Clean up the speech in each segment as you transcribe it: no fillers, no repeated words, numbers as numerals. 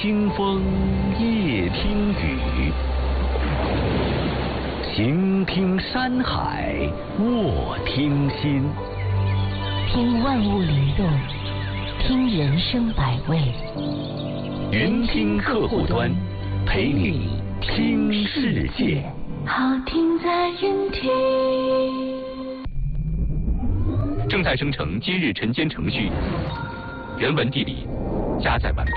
听风夜听雨，行听山海卧听心， 听万物灵动，听人生百味。 云听客户端，陪你听世界。 好听在云听。 正在生成今日晨间程序，原文地理加载完毕。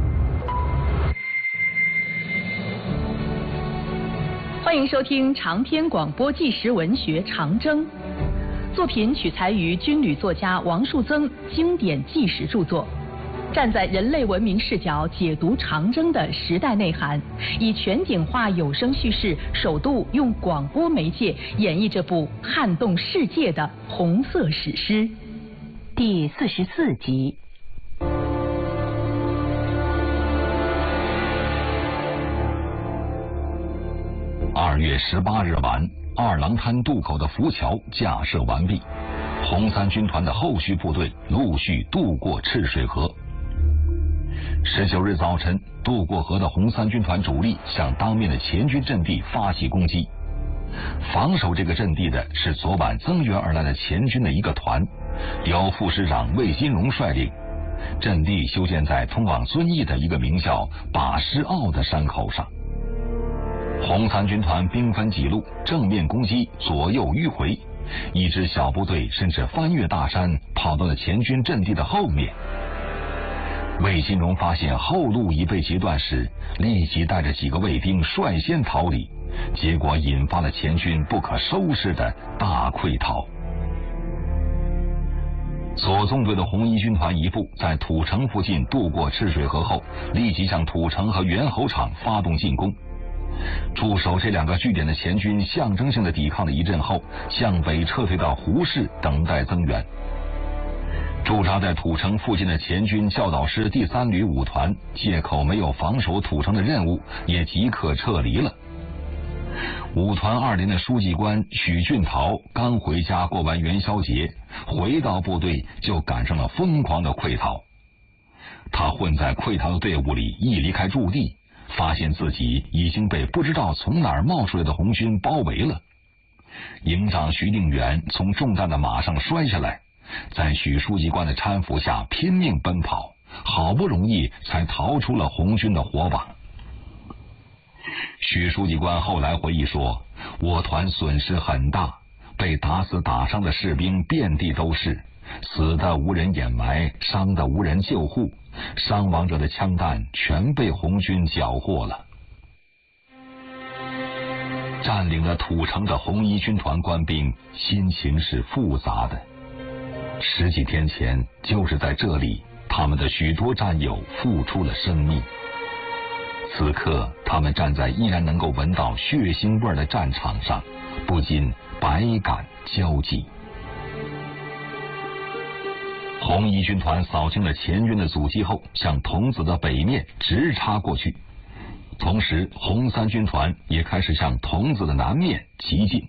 欢迎收听长篇广播纪实文学《长征》，作品取材于军旅作家王树增经典纪实著作，站在人类文明视角解读长征的时代内涵，以全景化有声叙事，首度用广播媒介演绎这部撼动世界的红色史诗。第44集。 2月18日晚，二郎滩渡口的浮桥架设完毕，红三军团的后续部队陆续渡过赤水河。19日早晨，渡过河的红三军团主力向当面的前军阵地发起攻击。防守这个阵地的是昨晚增援而来的前军的一个团，由副师长魏金荣率领。阵地修建在通往遵义的一个名叫把师坳的山口上。红三军团兵分几路，正面攻击，左右迂回，一支小部队甚至翻越大山，跑到了前军阵地的后面。魏金荣发现后路已被截断时，立即带着几个卫兵率先逃离，结果引发了前军不可收拾的大溃逃。左纵队的红一军团一部在土城附近渡过赤水河后，立即向土城和猿猴场发动进攻。驻守这两个据点的前军象征性的抵抗了一阵后，向北撤退到胡市等待增援。驻扎在土城附近的前军教导师第3旅5团借口没有防守土城的任务，也即刻撤离了。5团2连的书记官许俊桃刚回家过完元宵节，回到部队就赶上了疯狂的溃逃。他混在溃逃的队伍里，一离开驻地，发现自己已经被不知道从哪儿冒出来的红军包围了。营长徐定远从中弹的马上摔下来，在许书记官的搀扶下拼命奔跑，好不容易才逃出了红军的火把。许书记官后来回忆说，我团损失很大，被打死打伤的士兵遍地都是，死的无人掩埋，伤的无人救护，伤亡者的枪弹全被红军缴获了。占领了土城的红一军团官兵心情是复杂的。10几天前，就是在这里，他们的许多战友付出了生命。此刻，他们站在依然能够闻到血腥味的战场上，不禁百感交集。红一军团扫清了前军的阻击后，向桐梓的北面直插过去，同时红三军团也开始向桐梓的南面急进。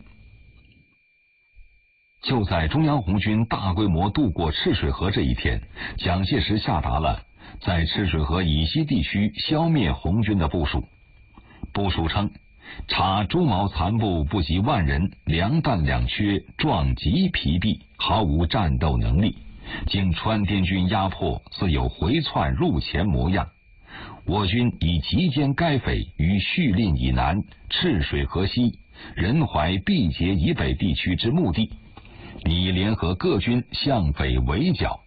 就在中央红军大规模渡过赤水河这一天，蒋介石下达了在赤水河以西地区消灭红军的部署。部署称，查朱毛残部不及10000人，粮弹两缺，壮极疲弊，毫无战斗能力，经川滇军压迫，自有回窜入前模样。我军已集歼该匪于叙令以南、赤水河西、仁怀毕节以北地区之目的，拟联合各军向北围剿。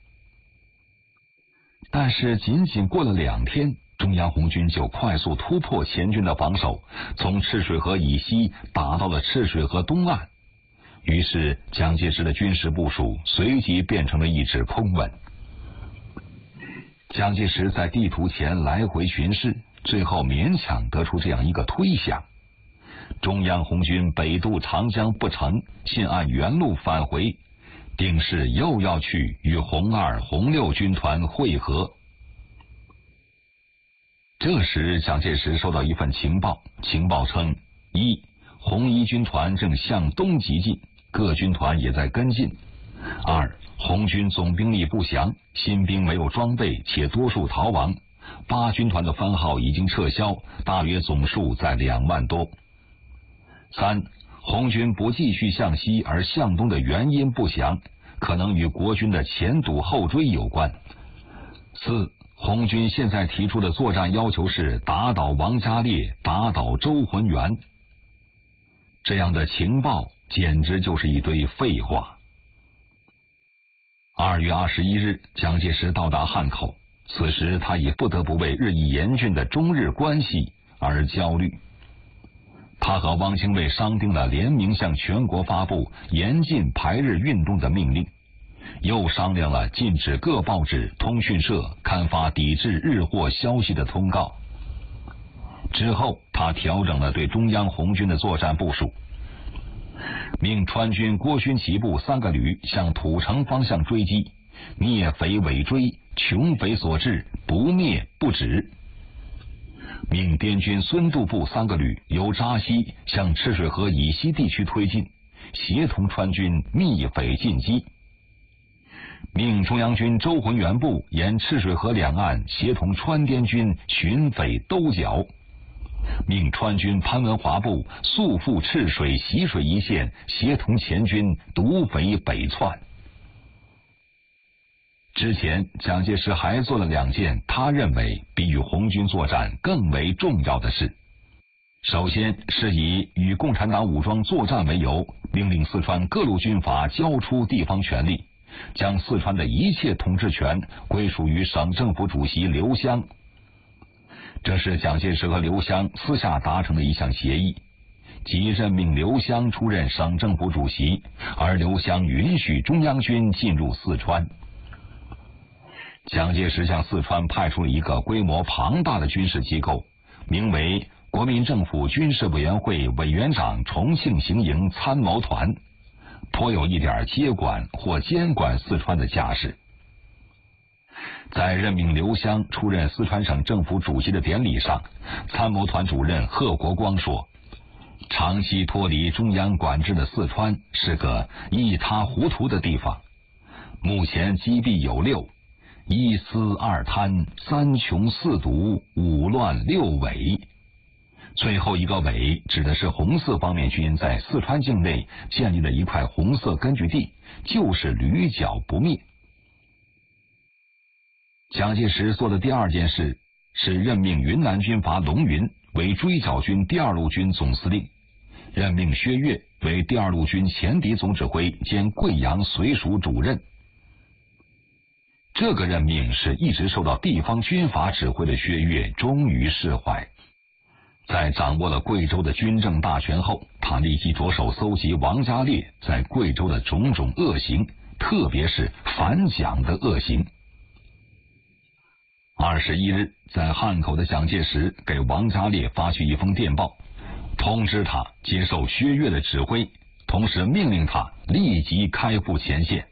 但是仅仅过了2天，中央红军就快速突破前军的防守，从赤水河以西打到了赤水河东岸。于是蒋介石的军事部署随即变成了一纸空文。蒋介石在地图前来回巡视，最后勉强得出这样一个推想：中央红军北渡长江不成，现按原路返回，定是又要去与红2、红6军团会合。这时蒋介石收到一份情报，情报称：1. 红一军团正向东急进，各军团也在跟进。2. 红军总兵力不详，新兵没有装备，且多数逃亡， 八军团的番号已经撤销，大约总数在2万多。3. 红军不继续向西而向东的原因不详，可能与国军的前堵后追有关。4. 红军现在提出的作战要求是打倒王家烈，打倒周浑元。这样的情报简直就是一堆废话。2月21日，蒋介石到达汉口，此时他已不得不为日益严峻的中日关系而焦虑。他和汪精卫商定了联名向全国发布严禁排日运动的命令，又商量了禁止各报纸、通讯社刊发抵制日货消息的通告。之后，他调整了对中央红军的作战部署，命川军郭勋旗部3个旅向土城方向追击，灭匪尾追，穷匪所至，不灭不止。命滇军孙渡部3个旅由扎西向赤水河以西地区推进，协同川军密匪进击。命中央军周浑元部沿赤水河两岸协同川滇军寻匪兜剿。命川军潘文华部速赴赤水、习水一线，协同前军堵匪北窜。之前，蒋介石还做了2件他认为比与红军作战更为重要的事。首先是以与共产党武装作战为由，命令四川各路军阀交出地方权力，将四川的一切统治权归属于省政府主席刘湘。这是蒋介石和刘湘私下达成的一项协议，即任命刘湘出任省政府主席，而刘湘允许中央军进入四川。蒋介石向四川派出了一个规模庞大的军事机构，名为国民政府军事委员会委员长重庆行营参谋团，颇有一点接管或监管四川的架势。在任命刘湘出任四川省政府主席的典礼上，参谋团主任贺国光说，长期脱离中央管制的四川是个一塌糊涂的地方，目前积弊有6：一私二贪，三穷四独，五乱六伪。最后一个伪指的是红四方面军在四川境内建立了一块红色根据地，就是屡剿不灭。蒋介石做的第2件事是任命云南军阀龙云为追剿军第2路军总司令，任命薛岳为第2路军前敌总指挥兼贵阳绥署主任。这个任命是一直受到地方军阀指挥的薛岳终于释怀。在掌握了贵州的军政大权后，他立即着手搜集王家烈在贵州的种种恶行，特别是反蒋的恶行。21日，在汉口的蒋介石给王家烈发去一封电报，通知他接受薛岳的指挥，同时命令他立即开赴前线。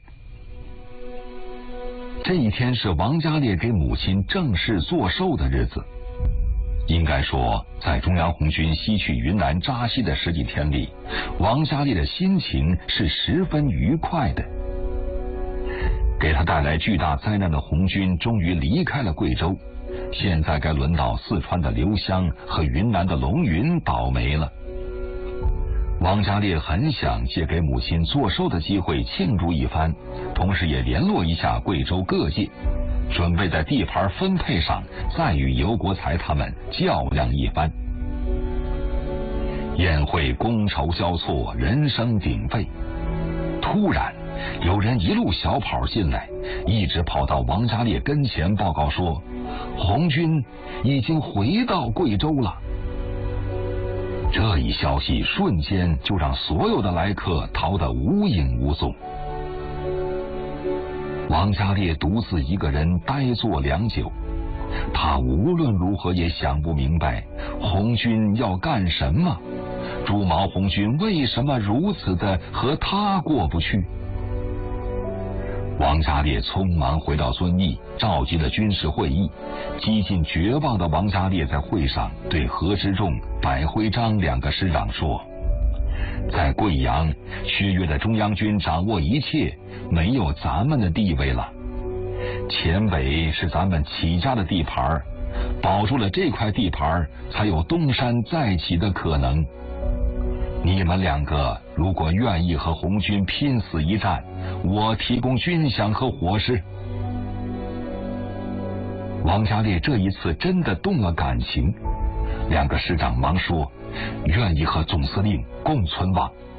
这一天是王家烈给母亲正式做寿的日子。应该说，在中央红军西去云南扎西的10几天里，王家烈的心情是十分愉快的。给他带来巨大灾难的红军终于离开了贵州，现在该轮到四川的刘湘和云南的龙云倒霉了。王家烈很想借给母亲做寿的机会庆祝一番，同时也联络一下贵州各界，准备在地盘分配上再与尤国才他们较量一番。宴会觥筹交错，人声鼎沸，突然有人一路小跑进来，一直跑到王家烈跟前报告说，红军已经回到贵州了。这一消息瞬间就让所有的来客逃得无影无踪。王家烈独自一个人呆坐良久，他无论如何也想不明白红军要干什么，朱毛红军为什么如此的和他过不去。王家烈匆忙回到遵义，召集了军事会议。几近绝望的王家烈在会上对何之仲、百辉章2个师长说，在贵阳，薛岳的中央军掌握一切，没有咱们的地位了。黔北是咱们起家的地盘， 保住了这块地盘，才有东山再起的可能。你们两个如果愿意和红军拼死一战，我提供军饷和伙食。王家烈这一次真的动了感情，两个师长忙说愿意和总司令共存亡。